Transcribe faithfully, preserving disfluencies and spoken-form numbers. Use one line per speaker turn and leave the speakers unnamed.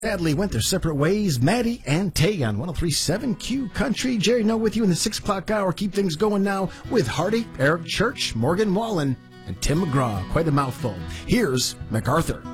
Sadly went their separate ways. Maddie and Tay on one oh three point seven Q Country. Jerry No with you in the six o'clock hour. Keep things going now with Hardy, Eric Church, Morgan Wallen, and Tim McGraw. Quite a mouthful. Here's MacArthur.